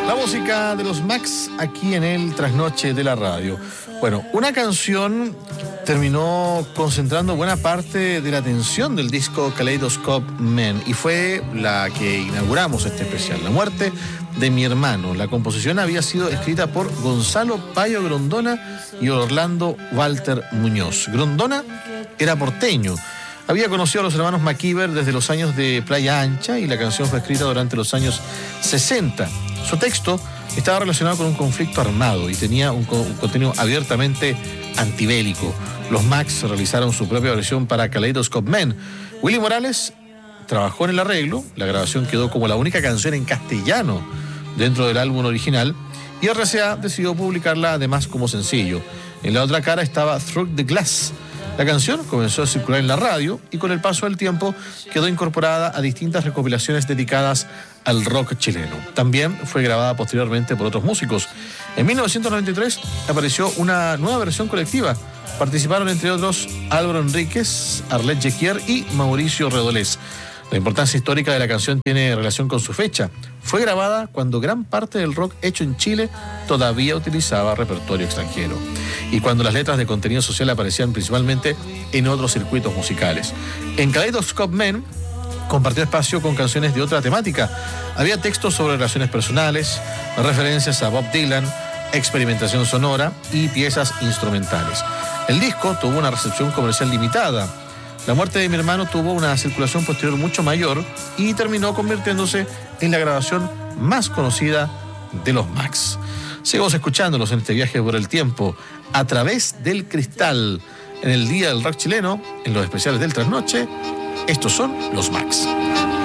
La música de los Max aquí en el Trasnoche de la Radio. Bueno, una canción terminó concentrando buena parte de la atención del disco Kaleidoscope Man y fue la que inauguramos este especial, La muerte de mi hermano. La composición había sido escrita por Gonzalo Payo Grondona y Orlando Walter Muñoz. Grondona era porteño. Había conocido a los hermanos MacIver desde los años de Playa Ancha y la canción fue escrita durante los años 60. Su texto estaba relacionado con un conflicto armado y tenía un contenido abiertamente antibélico. Los Max realizaron su propia versión para Kaleidoscope Man. Willy Morales trabajó en el arreglo, la grabación quedó como la única canción en castellano dentro del álbum original y RCA decidió publicarla además como sencillo. En la otra cara estaba Through the Glass. La canción comenzó a circular en la radio y con el paso del tiempo quedó incorporada a distintas recopilaciones dedicadas al rock chileno. También fue grabada posteriormente por otros músicos. En 1993 apareció una nueva versión colectiva. Participaron entre otros Álvaro Enríquez, Arlette Jequier y Mauricio Redolés. La importancia histórica de la canción tiene relación con su fecha. Fue grabada cuando gran parte del rock hecho en Chile todavía utilizaba repertorio extranjero y cuando las letras de contenido social aparecían principalmente en otros circuitos musicales. En Kaleidoscope Man compartió espacio con canciones de otra temática. Había textos sobre relaciones personales, referencias a Bob Dylan, experimentación sonora y piezas instrumentales. El disco tuvo una recepción comercial limitada. La muerte de mi hermano tuvo una circulación posterior mucho mayor y terminó convirtiéndose en la grabación más conocida de los Max. Seguimos escuchándolos en este viaje por el tiempo a través del cristal. En el Día del Rock Chileno, en los especiales del Trasnoche, estos son los Max.